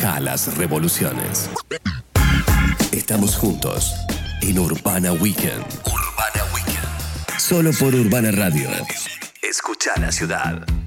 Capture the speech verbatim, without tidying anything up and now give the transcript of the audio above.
Deja las revoluciones. Estamos juntos en Urbana Weekend. Urbana Weekend. Solo por Urbana Radio. Escucha la ciudad.